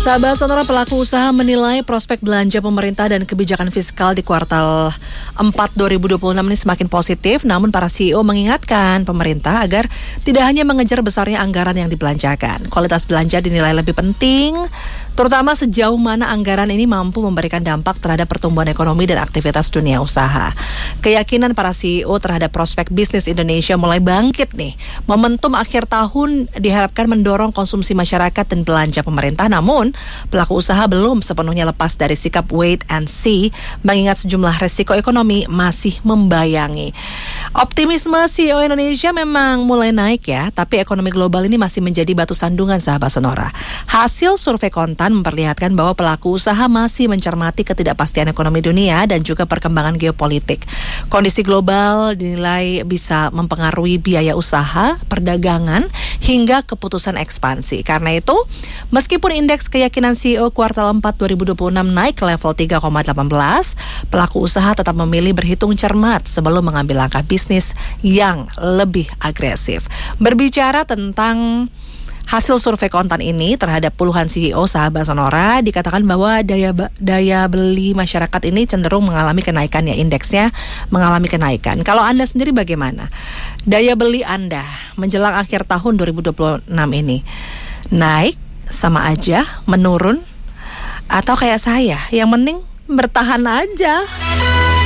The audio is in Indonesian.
Sahabat Sonora, pelaku usaha menilai prospek belanja pemerintah dan kebijakan fiskal di kuartal 4 2026 ini semakin positif. Namun para CEO mengingatkan pemerintah agar tidak hanya mengejar besarnya anggaran yang dibelanjakan. Kualitas belanja dinilai lebih penting, terutama sejauh mana anggaran ini mampu memberikan dampak terhadap pertumbuhan ekonomi dan aktivitas dunia usaha. Keyakinan para CEO terhadap prospek bisnis Indonesia mulai bangkit nih. Momentum akhir tahun diharapkan mendorong konsumsi masyarakat dan belanja pemerintah. Namun pelaku usaha belum sepenuhnya lepas dari sikap wait and see, mengingat sejumlah resiko ekonomi masih membayangi. Optimisme CEO Indonesia memang mulai naik ya, tapi ekonomi global ini masih menjadi batu sandungan sahabat Sonora. Hasil survei Kontan memperlihatkan bahwa pelaku usaha masih mencermati ketidakpastian ekonomi dunia dan juga perkembangan geopolitik. Kondisi global dinilai bisa mempengaruhi biaya usaha, perdagangan, hingga keputusan ekspansi. Karena itu, meskipun indeks keyakinan CEO kuartal 4 2026 naik ke level 3,18, pelaku usaha tetap memilih berhitung cermat sebelum mengambil langkah bisnis yang lebih agresif. Berbicara tentang hasil survei Kontan ini terhadap puluhan CEO sahabat Sonora, dikatakan bahwa daya beli masyarakat ini cenderung mengalami kenaikan ya, indeksnya mengalami kenaikan. Kalau Anda sendiri bagaimana? Daya beli Anda menjelang akhir tahun 2026 ini naik, sama aja, menurun, atau kayak saya, yang penting bertahan aja?